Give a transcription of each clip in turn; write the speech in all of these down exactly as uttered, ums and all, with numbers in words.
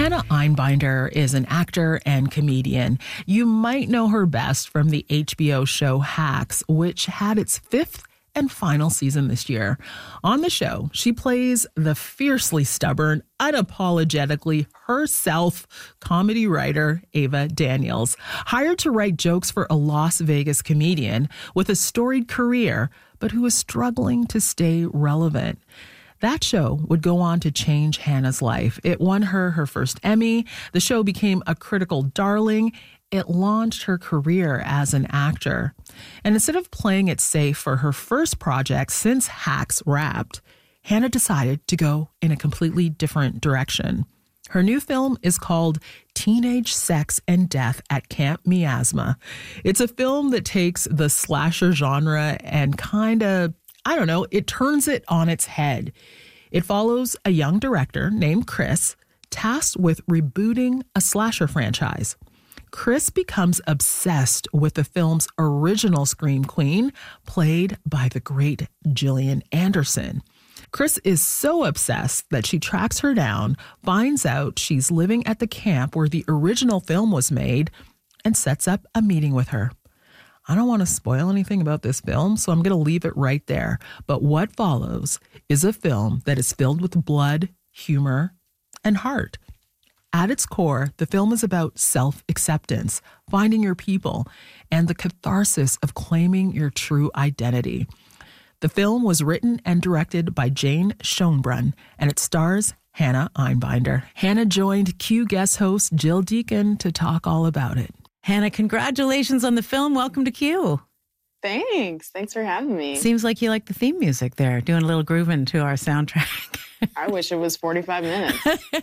Hannah Einbinder is an actor and comedian. You might know her best from the H B O show Hacks, which had its fifth and final season this year. On the show, she plays the fiercely stubborn, unapologetically herself comedy writer Ava Daniels, hired to write jokes for a Las Vegas comedian with a storied career, but who is struggling to stay relevant. That show would go on to change Hannah's life. It won her her first Emmy. The show became a critical darling. It launched her career as an actor. And instead of playing it safe for her first project since Hacks wrapped, Hannah decided to go in a completely different direction. Her new film is called Teenage Sex and Death at Camp Miasma. It's a film that takes the slasher genre and kind of, I don't know, it turns it on its head. It follows a young director named Chris, tasked with rebooting a slasher franchise. Chris becomes obsessed with the film's original Scream Queen, played by the great Gillian Anderson. Chris is so obsessed that she tracks her down, finds out she's living at the camp where the original film was made, and sets up a meeting with her. I don't want to spoil anything about this film, so I'm going to leave it right there. But what follows is a film that is filled with blood, humor, and heart. At its core, the film is about self-acceptance, finding your people, and the catharsis of claiming your true identity. The film was written and directed by Jane Schoenbrunn, and it stars Hannah Einbinder. Hannah joined Q guest host Jill Deacon to talk all about it. Hannah, congratulations on the film. Welcome to Q. Thanks. Thanks for having me. Seems like you like the theme music there, doing a little grooving to our soundtrack. I wish it was forty-five minutes.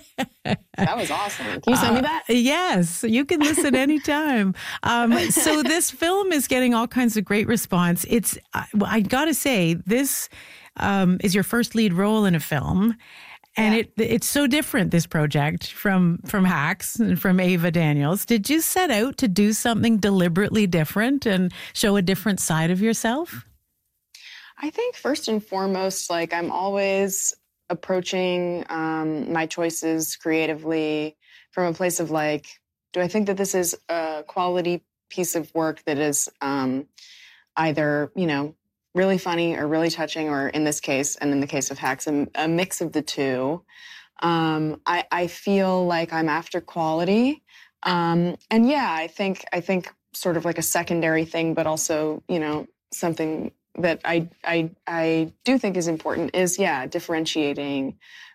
That was awesome. Can you send me that? Uh, yes, you can listen anytime. Um, so this film is getting all kinds of great response. It's, I, I got to say, this um, is your first lead role in a film. And yeah. it it's so different, this project, from, from Hacks and from Ava Daniels. Did you set out to do something deliberately different and show a different side of yourself? I think first and foremost, like I'm always approaching um, my choices creatively from a place of like, do I think that this is a quality piece of work that is um, either, you know, really funny or really touching, or in this case, and in the case of Hacks, a, a mix of the two. Um, I, I feel like I'm after quality. Um, and yeah, I think, I think sort of like a secondary thing, but also, you know, something that I, I, I do think is important is, yeah, differentiating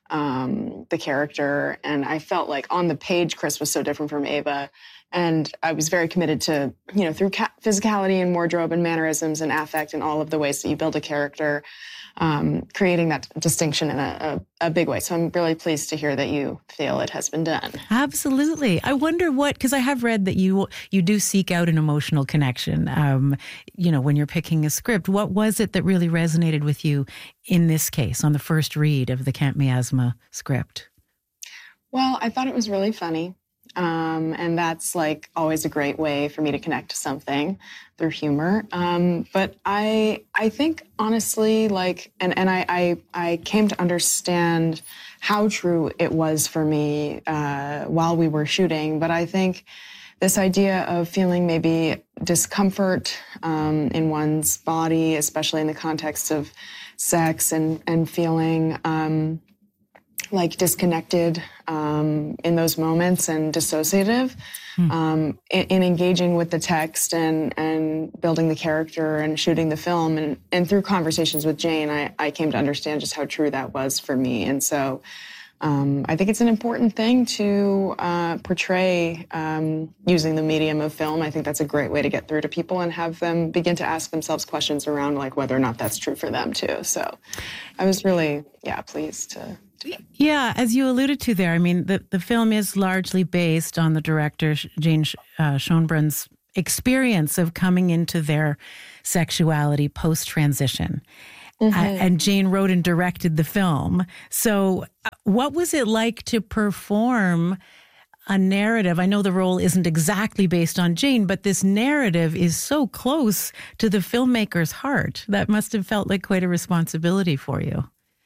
um, the character. And I felt like on the page, Chris was so different from Ava. And I was very committed to, you know, through ca- physicality and wardrobe and mannerisms and affect and all of the ways that you build a character, um, creating that distinction in a, a, a big way. So I'm really pleased to hear that you feel it has been done. Absolutely. I wonder what, because I have read that you you do seek out an emotional connection, um, you know, when you're picking a script. What was it that really resonated with you in this case on the first read of the Camp Miasma script? Well, I thought it was really funny. Um, and that's like always a great way for me to connect to something through humor. Um, but I, I think honestly, like, and, and I, I, I came to understand how true it was for me, uh, while we were shooting. But I think this idea of feeling maybe discomfort, um, in one's body, especially in the context of sex and, and feeling, um, like disconnected um, in those moments and dissociative hmm. um, in, in engaging with the text and, and building the character and shooting the film. And, and through conversations with Jane, I, I came to understand just how true that was for me. And so um, I think it's an important thing to uh, portray um, using the medium of film. I think that's a great way to get through to people and have them begin to ask themselves questions around like whether or not that's true for them too. So I was really, yeah, pleased to... Yeah, as you alluded to there, I mean, the, the film is largely based on the director, Jane uh, Schoenbrunn's experience of coming into their sexuality post-transition. Mm-hmm. Uh, and Jane wrote and directed the film. So uh, what was it like to perform a narrative? I know the role isn't exactly based on Jane, but this narrative is so close to the filmmaker's heart. That must have felt like quite a responsibility for you.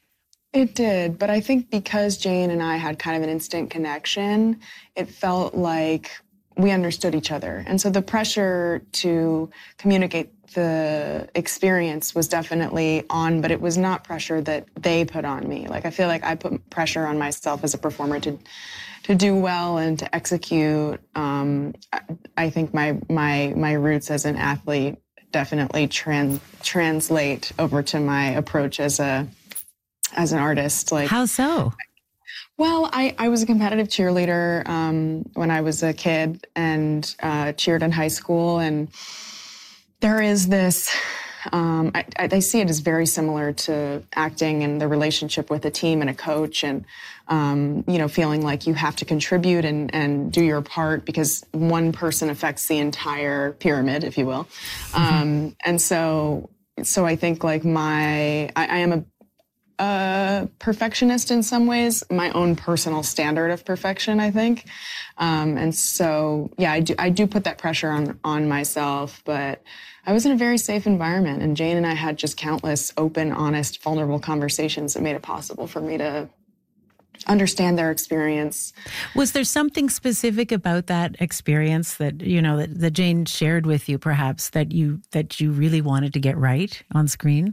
It did, but I think because Jane and I had kind of an instant connection, it felt like we understood each other. And so the pressure to communicate the experience was definitely on, but it was not pressure that they put on me. Like, I feel like I put pressure on myself as a performer to to do well and to execute. Um, I, I think my my my roots as an athlete definitely trans, translate over to my approach as a as an artist. Like, how so? Well, I, I was a competitive cheerleader um, when I was a kid and uh, cheered in high school. And there is this, um, I, I see it as very similar to acting and the relationship with a team and a coach and, um, you know, feeling like you have to contribute and, and do your part because one person affects the entire pyramid, if you will. Mm-hmm. Um, and so, so I think like my, I, I am a, a perfectionist in some ways, my own personal standard of perfection, I think. Um, and so, yeah, I do, I do put that pressure on, on myself, but I was in a very safe environment, and Jane and I had just countless open, honest, vulnerable conversations that made it possible for me to understand their experience. Was there something specific about that experience that, you know, that, that Jane shared with you, perhaps, that you, that you really wanted to get right on screen?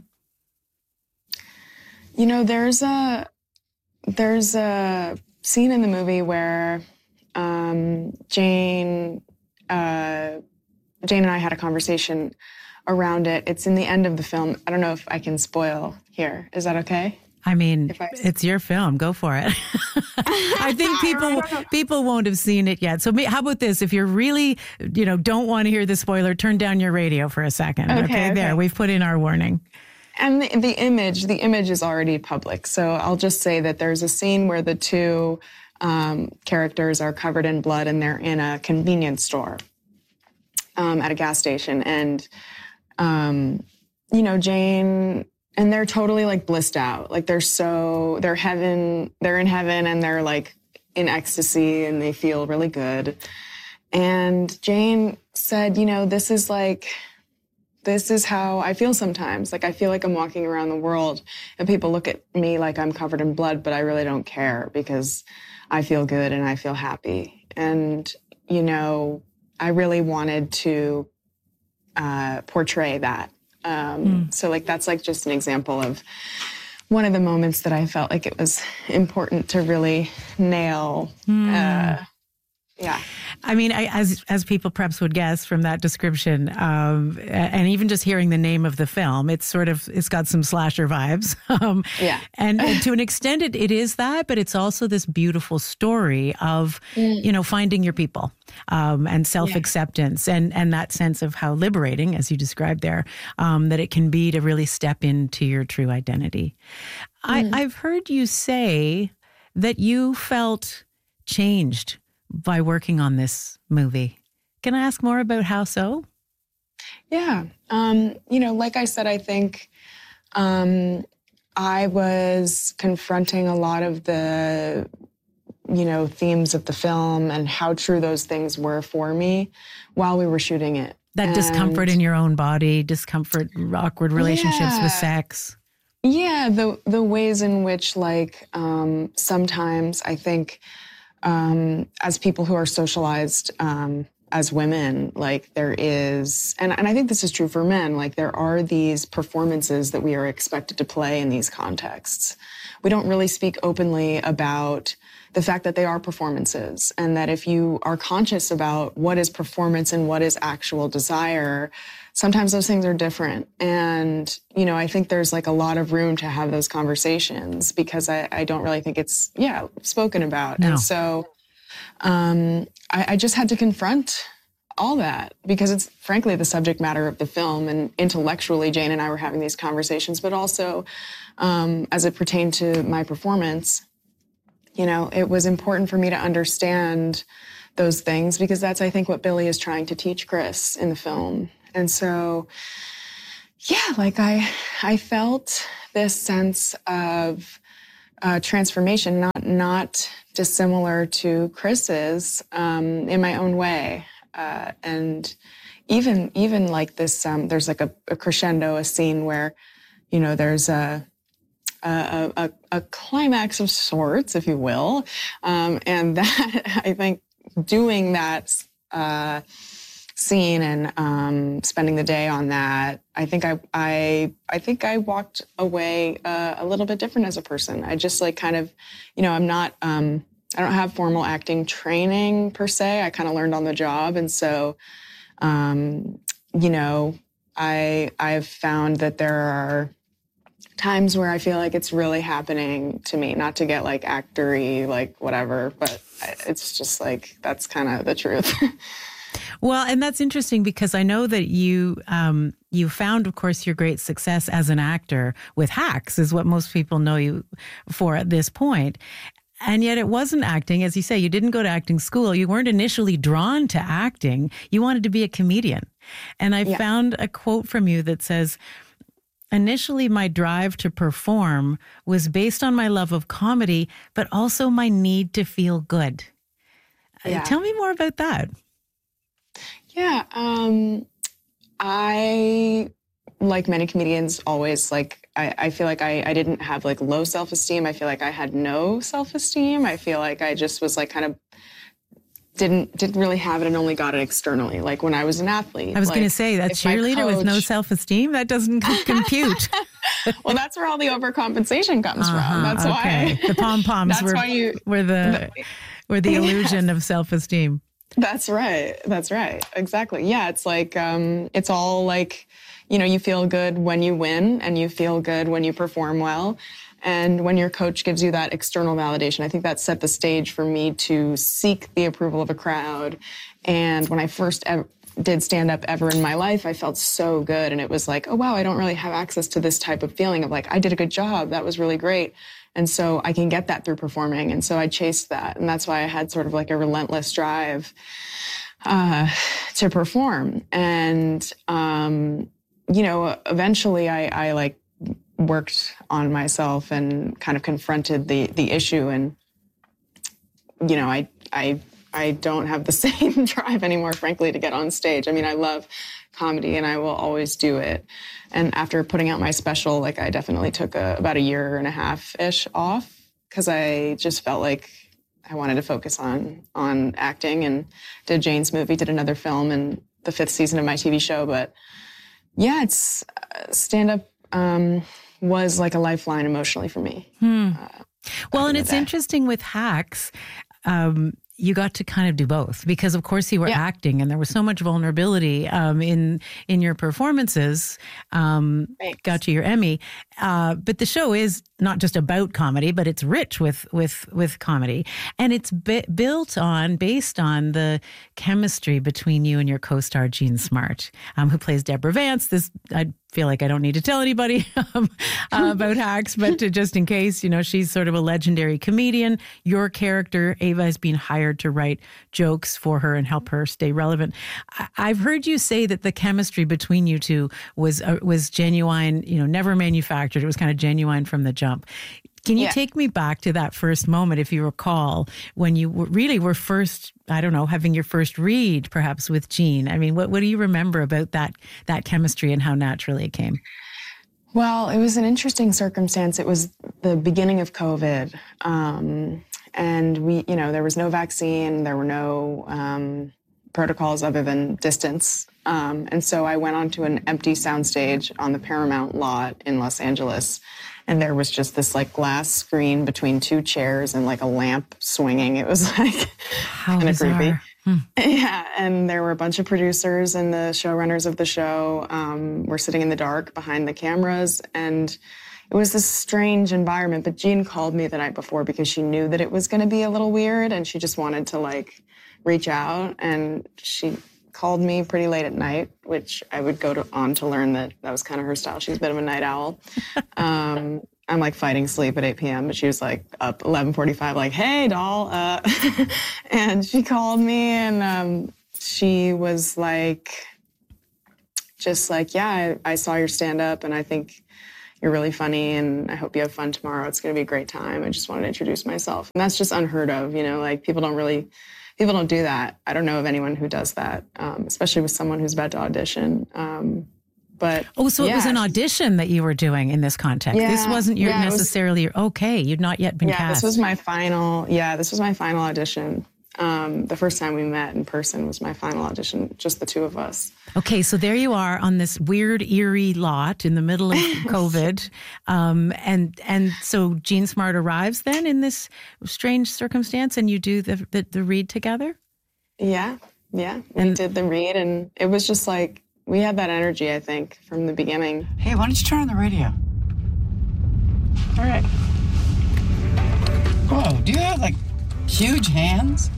You know, there's a there's a scene in the movie where um, Jane uh, Jane and I had a conversation around it. It's in the end of the film. I don't know if I can spoil here. Is that okay? I mean, I... it's your film. Go for it. I think people people won't have seen it yet. So how about this? If you're really, you know, don't want to hear the spoiler, turn down your radio for a second. Okay, okay, okay. There, we've put in our warning. And the, the image, the image is already public. So I'll just say that there's a scene where the two um, characters are covered in blood and they're in a convenience store um, at a gas station. And, um, you know, Jane, and they're totally like blissed out. Like they're so, they're heaven, they're in heaven and they're like in ecstasy and they feel really good. And Jane said, you know, this is like, this is how I feel sometimes. Like, I feel like I'm walking around the world and people look at me like I'm covered in blood, but I really don't care because I feel good and I feel happy. And, you know, I really wanted to uh, portray that. Um, mm. So, like, that's like just an example of one of the moments that I felt like it was important to really nail. Mm. Uh, yeah. I mean, I, as as people perhaps would guess from that description, um, and even just hearing the name of the film, it's sort of, it's got some slasher vibes. Um, yeah. And, and to an extent, it, it is that, but it's also this beautiful story of, mm. you know, finding your people um, and self-acceptance yeah. and, and that sense of how liberating, as you described there, um, that it can be to really step into your true identity. Mm. I, I've heard you say that you felt changed by working on this movie. Can I ask more about how so? Yeah. Um, you know, like I said, I think um, I was confronting a lot of the, you know, themes of the film and how true those things were for me while we were shooting it. That and, discomfort in your own body, discomfort, awkward relationships yeah. with sex. Yeah, the the ways in which, like, um, sometimes I think Um, as people who are socialized um, as women, like there is, and, and I think this is true for men, like there are these performances that we are expected to play in these contexts. We don't really speak openly about the fact that they are performances, and that if you are conscious about what is performance and what is actual desire, sometimes those things are different. And, you know, I think there's like a lot of room to have those conversations because I, I don't really think it's, yeah, spoken about. No. And so um, I, I just had to confront all that because it's frankly the subject matter of the film, and intellectually Jane and I were having these conversations, but also um, as it pertained to my performance, you know, it was important for me to understand those things because that's, I think, what Billy is trying to teach Chris in the film. And so, yeah, like I, I felt this sense of uh, transformation, not not dissimilar to Chris's, um, in my own way, uh, and even even like this. Um, there's like a, a crescendo, a scene where, you know, there's a a, a, a climax of sorts, if you will. Um, and that, I think doing that uh, scene and um, spending the day on that, I think I, I, I think I walked away uh, a little bit different as a person. I just like kind of, you know, I'm not, um, I don't have formal acting training per se. I kind of learned on the job. And so, um, you know, I, I've found that there are times where I feel like it's really happening to me, not to get like actor-y, like whatever, but it's just like, that's kind of the truth. Well, and that's interesting because I know that you um, you found, of course, your great success as an actor with Hacks is what most people know you for at this point. And yet it wasn't acting. As you say, you didn't go to acting school. You weren't initially drawn to acting. You wanted to be a comedian. And I yeah. found a quote from you that says, initially, my drive to perform was based on my love of comedy, but also my need to feel good. Yeah. Tell me more about that. Yeah, um, I, like many comedians, always like, I, I feel like I, I didn't have like low self-esteem. I feel like I had no self-esteem. I feel like I just was like kind of didn't didn't really have it and only got it externally. Like when I was an athlete. I was like, going to say that cheerleader coach... with no self-esteem, that doesn't compute. Well, that's where all the overcompensation comes uh-huh, from. That's okay. why. The pom-poms were, you... were the, were the illusion yes. of self-esteem. That's right. That's right. Exactly. Yeah. It's like, um, it's all like, you know, you feel good when you win and you feel good when you perform well. And when your coach gives you that external validation, I think that set the stage for me to seek the approval of a crowd. And when I first ever did stand up ever in my life, I felt so good. And it was like, oh, wow, I don't really have access to this type of feeling of like, I did a good job. That was really great. And so I can get that through performing. And so I chased that. And that's why I had sort of like a relentless drive uh, to perform. And, um, you know, eventually I, I like worked on myself and kind of confronted the, the issue. And, you know, I, I, I don't have the same drive anymore, frankly, to get on stage. I mean, I love comedy and I will always do it. And after putting out my special, like I definitely took a, about a year and a half-ish off because I just felt like I wanted to focus on on acting and did Jane's movie, did another film and the fifth season of my T V show. But yeah, it's uh, stand-up um, was like a lifeline emotionally for me. Hmm. Uh, well, and it's day. interesting with Hacks. Um, you got to kind of do both because, of course, you were yeah. acting and there was so much vulnerability um, in in your performances. Um, got you your Emmy. Uh, but the show is not just about comedy, but it's rich with with with comedy. And it's bi- built on, based on the chemistry between you and your co-star, Jean Smart, um, who plays Deborah Vance. This, I feel like I don't need to tell anybody um, uh, about Hacks, but to, just in case, you know, she's sort of a legendary comedian. Your character, Ava, has been hired to write jokes for her and help her stay relevant. I- I've heard you say that the chemistry between you two was uh, was genuine, you know, never manufactured. It was kind of genuine from the jump. Can you yeah. take me back to that first moment, if you recall, when you were, really were first, I don't know, having your first read, perhaps with Jean? I mean, what, what do you remember about that that chemistry and how naturally it came? Well, it was an interesting circumstance. It was the beginning of COVID, um, and we, you know, there was no vaccine, there were no um, protocols other than distance, um, and so I went onto an empty soundstage on the Paramount lot in Los Angeles. And there was just this like glass screen between two chairs and like a lamp swinging. It was like kind of creepy. Hmm. Yeah. And there were a bunch of producers and the showrunners of the show um, were sitting in the dark behind the cameras. And it was this strange environment. But Jean called me the night before because she knew that it was going to be a little weird. And she just wanted to like reach out. And she called me pretty late at night, which I would go to, on to learn that that was kind of her style. She's a bit of a night owl. Um, I'm like fighting sleep at eight p.m., but she was like up eleven forty-five, like, hey, doll. Uh, and she called me and um, she was like, just like, yeah, I, I saw your stand up and I think you're really funny and I hope you have fun tomorrow. It's going to be a great time. I just wanted to introduce myself. And that's just unheard of, you know, like people don't really... People don't do that. I don't know of anyone who does that, um, especially with someone who's about to audition. Um, But oh, so yeah, it was an audition that you were doing in this context. Yeah, this wasn't your yeah, necessarily your, okay. You'd not yet been yeah, cast. this was my final. Yeah, this was my final audition. Um, the first time we met in person was my final audition, just the two of us. Okay, so there you are on this weird, eerie lot in the middle of COVID. Um, and and so Jean Smart arrives then in this strange circumstance, and you do the, the, the read together? Yeah, yeah. We And- did the read, and it was just like, we had that energy, I think, from the beginning. Hey, why don't you turn on the radio? All right. Whoa, do you have, like, huge hands?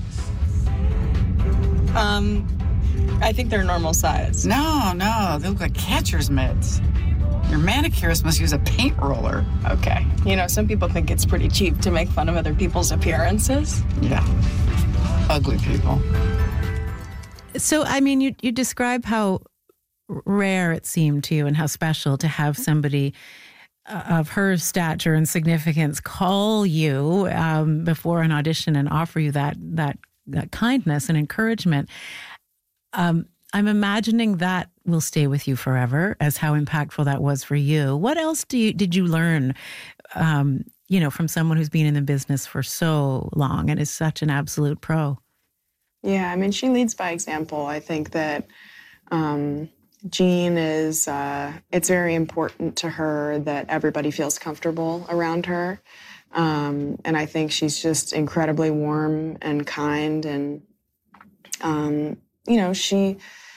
Um, I think they're normal size. No, no, they look like catcher's mitts. Your manicurist must use a paint roller. Okay. You know, some people think it's pretty cheap to make fun of other people's appearances. Yeah. Ugly people. So, I mean, you, you describe how rare it seemed to you and how special to have somebody uh, of her stature and significance call you um, before an audition and offer you that that that kindness and encouragement. Um, I'm imagining that will stay with you forever as how impactful that was for you. What else do you, did you learn, um, you know, from someone who's been in the business for so long and is such an absolute pro? Yeah, I mean, she leads by example. I think that um, Jean is, uh, it's very important to her that everybody feels comfortable around her. Um, and I think she's just incredibly warm and kind. And, um, you know, she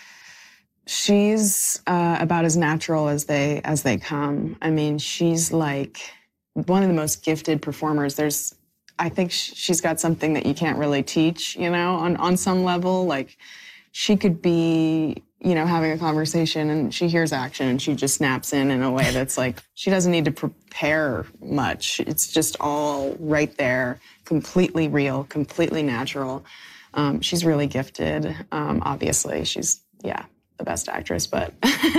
she's uh, about as natural as they as they come. I mean, she's like one of the most gifted performers. There's I think she's got something that you can't really teach, you know, on, on some level. Like, she could be, you know, having a conversation and she hears action and she just snaps in in a way that's like, she doesn't need to prepare much. It's just all right there, completely real, completely natural. Um, she's really gifted. Um, obviously, she's, yeah, the best actress. But,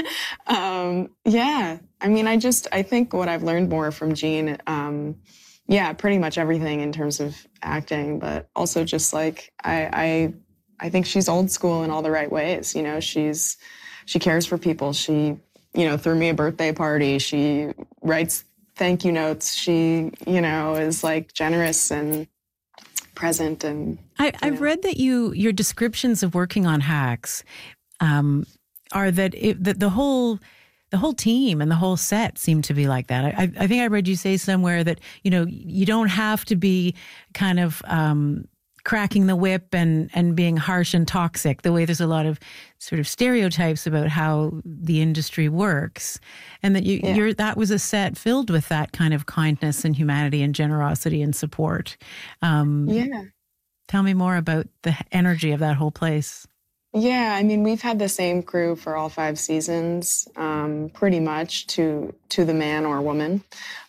um, yeah, I mean, I just, I think what I've learned more from Jean, um, yeah, pretty much everything in terms of acting, but also just like, I, I, I think she's old school in all the right ways. You know, she's, she cares for people. She, you know, threw me a birthday party. She writes thank you notes. She, you know, is like generous and present. And I, I've read that you, your descriptions of working on Hacks, um, are that it, that the whole, the whole team and the whole set seem to be like that. I, I think I read you say somewhere that, you know, you don't have to be kind of, um, cracking the whip and, and being harsh and toxic, the way there's a lot of sort of stereotypes about how the industry works. And that you, Yeah. you're, that was a set filled with that kind of kindness and humanity and generosity and support. Um, yeah. Tell me more about the energy of that whole place. Yeah, I mean, we've had the same crew for all five seasons, um, pretty much to to the man or woman.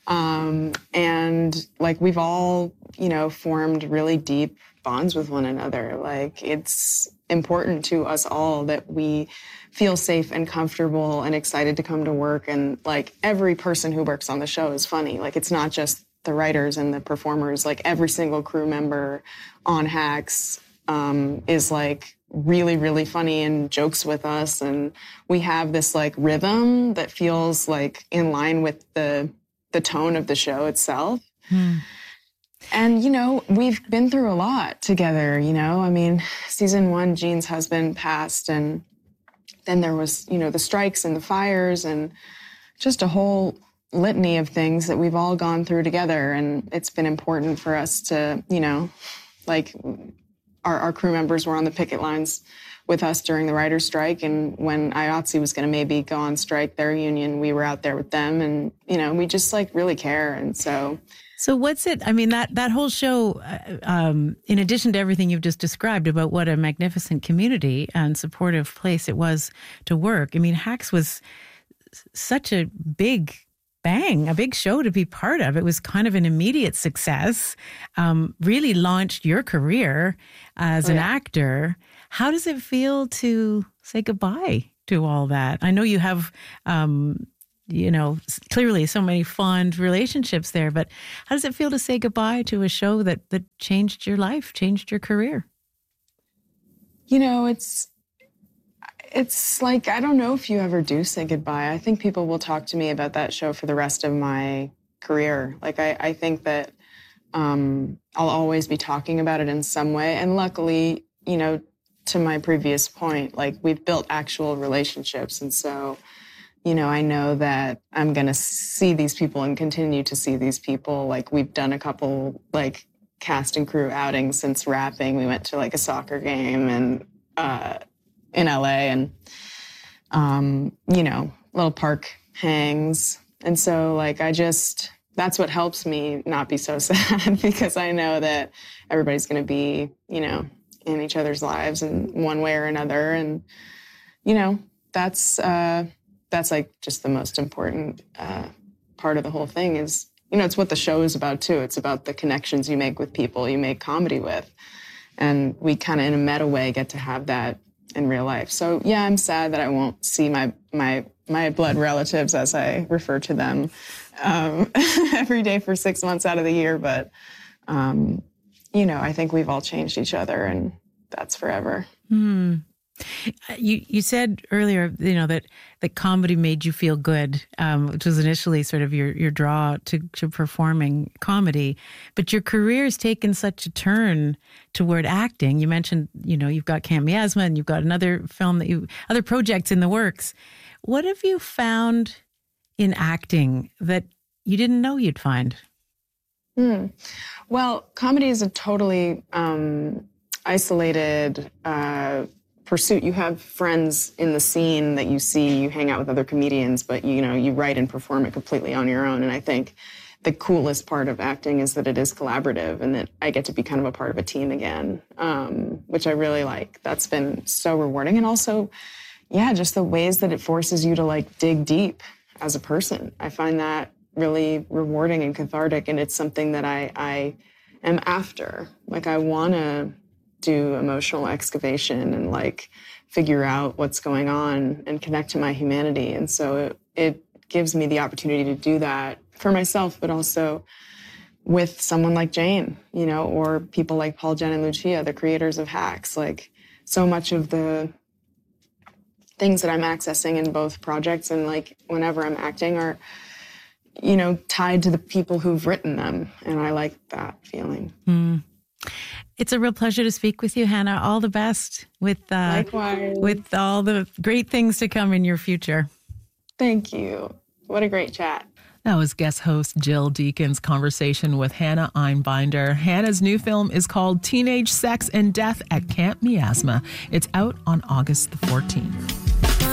Um, and like, we've all, you know, formed really deep bonds with one another. Like, it's important to us all that we feel safe and comfortable and excited to come to work. And like, every person who works on the show is funny. Like, it's not just the writers and the performers. Like, every single crew member on Hacks um, is like really, really funny and jokes with us. And we have this like rhythm that feels like in line with the the tone of the show itself. Hmm. And, you know, we've been through a lot together, you know. I mean, season one, Jean's husband passed, and then there was, you know, the strikes and the fires and just a whole litany of things that we've all gone through together. And it's been important for us to, you know, like, our, our crew members were on the picket lines with us during the writer's strike. And when I O T S I was going to maybe go on strike, their union, we were out there with them. And, you know, we just like really care. And so... So what's it? I mean, that, that whole show, uh, um, in addition to everything you've just described about what a magnificent community and supportive place it was to work. I mean, Hacks was such a big bang, a big show to be part of. It was kind of an immediate success, um, really launched your career as Oh, an yeah. actor. How does it feel to say goodbye to all that? I know you have... Um, you know, clearly so many fond relationships there, but how does it feel to say goodbye to a show that, that changed your life, changed your career? You know, it's it's like, I don't know if you ever do say goodbye. I think people will talk to me about that show for the rest of my career. Like, I, I think that um, I'll always be talking about it in some way. And luckily, you know, to my previous point, like, we've built actual relationships. And so, you know, I know that I'm going to see these people and continue to see these people. Like, we've done a couple, like, cast and crew outings since wrapping. We went to, like, a soccer game and uh, in L A and, um, you know, little park hangs. And so, like, I just, that's what helps me not be so sad, because I know that everybody's going to be, you know, in each other's lives in one way or another. And, you know, that's, uh, that's like just the most important uh, part of the whole thing is, you know, it's what the show is about too. It's about the connections you make with people you make comedy with. And we kind of in a meta way get to have that in real life. So yeah, I'm sad that I won't see my, my, my blood relatives, as I refer to them, um, every day for six months out of the year. But, um, you know, I think we've all changed each other, and that's forever. Hmm. You you said earlier, you know, that, that comedy made you feel good, um, which was initially sort of your, your draw to, to performing comedy. But your career has taken such a turn toward acting. You mentioned, you know, you've got Can't Miasma, and you've got another film that you, other projects in the works. What have you found in acting that you didn't know you'd find? Hmm. Well, comedy is a totally um, isolated uh pursuit. You have friends in the scene that you see, you hang out with other comedians, but you know, you write and perform it completely on your own. And I think the coolest part of acting is that it is collaborative, and that I get to be kind of a part of a team again, um, which I really like. That's been so rewarding. And also, yeah, just the ways that it forces you to like dig deep as a person. I find that really rewarding and cathartic, and it's something that I, I am after. Like, I want to do emotional excavation and like figure out what's going on and connect to my humanity. And so it, it gives me the opportunity to do that for myself, but also with someone like Jane, you know, or people like Paul, Jen, and Lucia, the creators of Hacks. Like, so much of the things that I'm accessing in both projects and like whenever I'm acting are, you know, tied to the people who've written them. And I like that feeling. Mm. It's a real pleasure to speak with you, Hannah. All the best with uh, Likewise. with all the great things to come in your future. Thank you. What a great chat. That was guest host Jill Deacon's conversation with Hannah Einbinder. Hannah's new film is called Teenage Sex and Death at Camp Miasma. It's out on August the fourteenth.